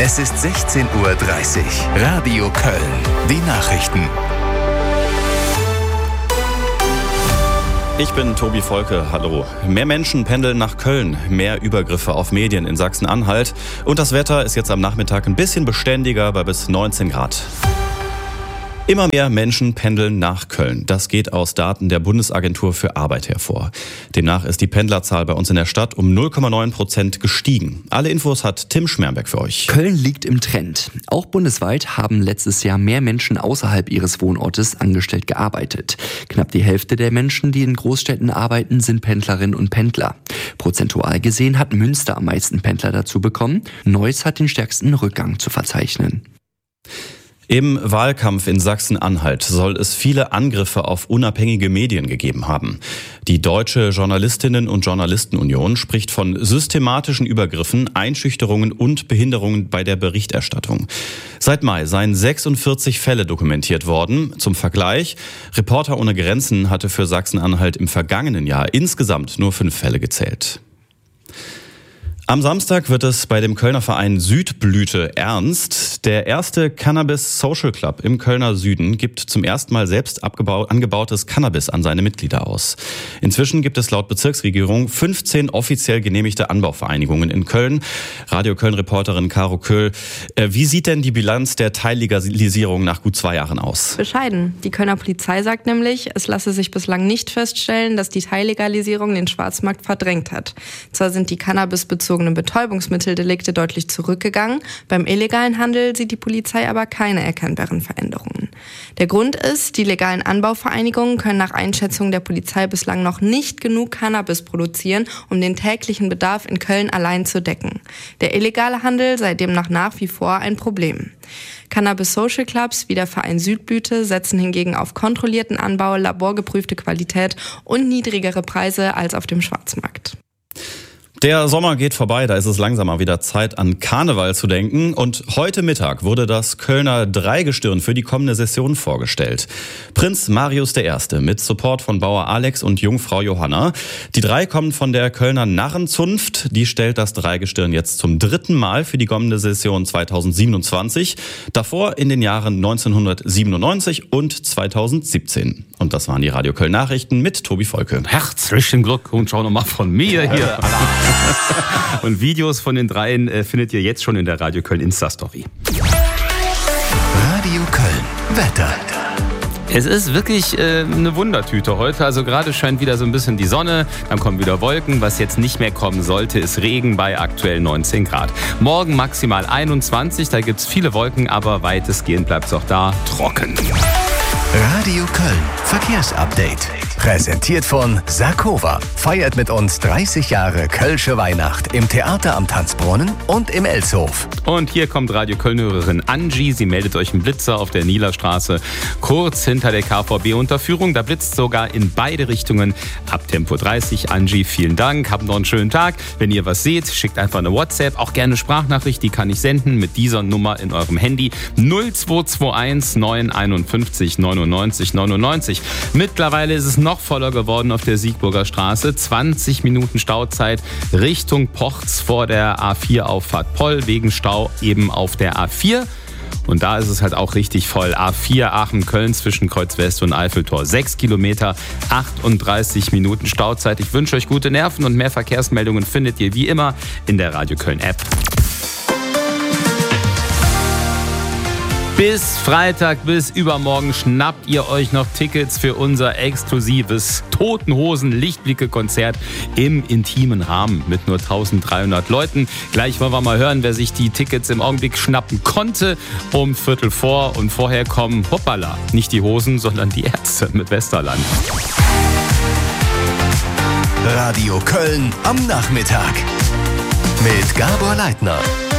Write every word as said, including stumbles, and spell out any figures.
Es ist sechzehn Uhr dreißig. Radio Köln. Die Nachrichten. Ich bin Tobi Volke, hallo. Mehr Menschen pendeln nach Köln, mehr Übergriffe auf Medien in Sachsen-Anhalt und das Wetter ist jetzt am Nachmittag ein bisschen beständiger bei bis neunzehn Grad. Immer mehr Menschen pendeln nach Köln. Das geht aus Daten der Bundesagentur für Arbeit hervor. Demnach ist die Pendlerzahl bei uns in der Stadt um null Komma neun Prozent gestiegen. Alle Infos hat Tim Schmerbeck für euch. Köln liegt im Trend. Auch bundesweit haben letztes Jahr mehr Menschen außerhalb ihres Wohnortes angestellt gearbeitet. Knapp die Hälfte der Menschen, die in Großstädten arbeiten, sind Pendlerinnen und Pendler. Prozentual gesehen hat Münster am meisten Pendler dazu bekommen. Neuss hat den stärksten Rückgang zu verzeichnen. Im Wahlkampf in Sachsen-Anhalt soll es viele Angriffe auf unabhängige Medien gegeben haben. Die Deutsche Journalistinnen- und Journalistenunion spricht von systematischen Übergriffen, Einschüchterungen und Behinderungen bei der Berichterstattung. Seit Mai seien sechsundvierzig Fälle dokumentiert worden. Zum Vergleich, Reporter ohne Grenzen hatte für Sachsen-Anhalt im vergangenen Jahr insgesamt nur fünf Fälle gezählt. Am Samstag wird es bei dem Kölner Verein Südblüte ernst. Der erste Cannabis Social Club im Kölner Süden gibt zum ersten Mal selbst abgebau- angebautes Cannabis an seine Mitglieder aus. Inzwischen gibt es laut Bezirksregierung fünfzehn offiziell genehmigte Anbauvereinigungen in Köln. Radio Köln-Reporterin Caro Köhl, äh, wie sieht denn die Bilanz der Teillegalisierung nach gut zwei Jahren aus? Bescheiden. Die Kölner Polizei sagt nämlich, es lasse sich bislang nicht feststellen, dass die Teillegalisierung den Schwarzmarkt verdrängt hat. Zwar sind die Cannabis-bezogenen Betäubungsmitteldelikte deutlich zurückgegangen. Beim illegalen Handel sieht die Polizei aber keine erkennbaren Veränderungen. Der Grund ist, die legalen Anbauvereinigungen können nach Einschätzung der Polizei bislang noch nicht genug Cannabis produzieren, um den täglichen Bedarf in Köln allein zu decken. Der illegale Handel sei demnach nach wie vor ein Problem. Cannabis Social Clubs wie der Verein Südblüte setzen hingegen auf kontrollierten Anbau, laborgeprüfte Qualität und niedrigere Preise als auf dem Schwarzmarkt. Der Sommer geht vorbei, da ist es langsam mal wieder Zeit, an Karneval zu denken. Und heute Mittag wurde das Kölner Dreigestirn für die kommende Session vorgestellt. Prinz Marius der Erste mit Support von Bauer Alex und Jungfrau Johanna. Die drei kommen von der Kölner Narrenzunft. Die stellt das Dreigestirn jetzt zum dritten Mal für die kommende Session zweitausendsiebenundzwanzig. Davor in den Jahren neunzehnhundertsiebenundneunzig und zweitausendsiebzehn. Und das waren die Radio Köln Nachrichten mit Tobi Volke. Herzlichen Glückwunsch auch nochmal von mir hier. Und Videos von den dreien äh, findet ihr jetzt schon in der Radio Köln Insta-Story. Radio Köln. Wetter. Es ist wirklich äh, eine Wundertüte heute. Also gerade scheint wieder so ein bisschen die Sonne, dann kommen wieder Wolken. Was jetzt nicht mehr kommen sollte, ist Regen bei aktuell neunzehn Grad. Morgen maximal einundzwanzig, da gibt es viele Wolken, aber weitestgehend bleibt es auch da trocken. Radio Köln. Verkehrsupdate. Präsentiert von Sarkova. Feiert mit uns dreißig Jahre Kölsche Weihnacht im Theater am Tanzbrunnen und im Elshof. Und hier kommt Radio Köln-Hörerin Angie. Sie meldet euch einen Blitzer auf der Nielerstraße, kurz hinter der K V B-Unterführung. Da blitzt sogar in beide Richtungen ab Tempo dreißig. Angie, vielen Dank. Habt noch einen schönen Tag. Wenn ihr was seht, schickt einfach eine WhatsApp. Auch gerne Sprachnachricht, die kann ich senden mit dieser Nummer in eurem Handy. null zwei zwei eins neun einundfünfzig neunundneunzig neunundneunzig. Mittlerweile ist es noch voller geworden auf der Siegburger Straße. zwanzig Minuten Stauzeit Richtung Pochz vor der A vier Auffahrt Poll, wegen Stau eben auf der A vier. Und da ist es halt auch richtig voll. A vier Aachen-Köln zwischen Kreuz West und Eiffeltor. sechs Kilometer, achtunddreißig Minuten Stauzeit. Ich wünsche euch gute Nerven und mehr Verkehrsmeldungen findet ihr wie immer in der Radio Köln App. Bis Freitag, bis übermorgen schnappt ihr euch noch Tickets für unser exklusives Toten Hosen Lichtblicke-Konzert im intimen Rahmen mit nur dreizehnhundert Leuten. Gleich wollen wir mal hören, wer sich die Tickets im Augenblick schnappen konnte. Um Viertel vor und vorher kommen, hoppala, nicht die Hosen, sondern die Ärzte mit Westerland. Radio Köln am Nachmittag mit Gabor Leitner.